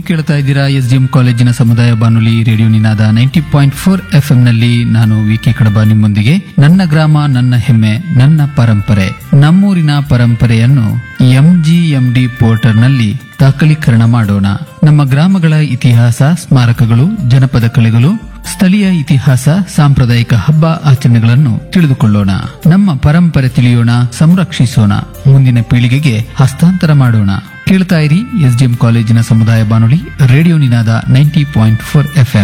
ಕೇಳ್ತಾ ಇದ್ದೀರಾ ಎಸ್ಡಿಎಂ ಕಾಲೇಜಿನ ಸಮುದಾಯ ಬಾನುಲಿ ರೇಡಿಯೋ ನಿನಾದ 90.4 FM ನಲ್ಲಿ. ನಾನು ವಿಕೆ ಕಡಬ ನಿಮ್ಮೊಂದಿಗೆ. ನನ್ನ ಗ್ರಾಮ ನನ್ನ ಹೆಮ್ಮೆ ನನ್ನ ಪರಂಪರೆ. ನಮ್ಮೂರಿನ ಪರಂಪರೆಯನ್ನು MGMD ಪೋರ್ಟಲ್ನಲ್ಲಿ ದಾಖಲೀಕರಣ ಮಾಡೋಣ. ನಮ್ಮ ಗ್ರಾಮಗಳ ಇತಿಹಾಸ, ಸ್ಮಾರಕಗಳು, ಜನಪದ ಕಲೆಗಳು, ಸ್ಥಳೀಯ ಇತಿಹಾಸ, ಸಾಂಪ್ರದಾಯಿಕ ಹಬ್ಬ ಆಚರಣೆಗಳನ್ನು ತಿಳಿದುಕೊಳ್ಳೋಣ. ನಮ್ಮ ಪರಂಪರೆ ತಿಳಿಯೋಣ, ಸಂರಕ್ಷಿಸೋಣ, ಮುಂದಿನ ಪೀಳಿಗೆಗೆ ಹಸ್ತಾಂತರ ಮಾಡೋಣ. ಕೇಳ್ತಾ ಇರಿ ಎಸ್ಡಿಎಂ ಕಾಲೇಜಿನ ಸಮುದಾಯ ಬಾನುಲಿ ರೇಡಿಯೋ ನಿನಾದ 90.4 FM.